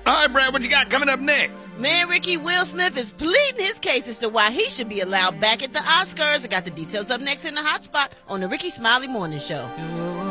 All right, Brad, what you got coming up next? Man, Ricky, Will Smith is pleading his case as to why he should be allowed back at the Oscars. I got the details up next in the Hot Spot on the Ricky Smiley Morning Show.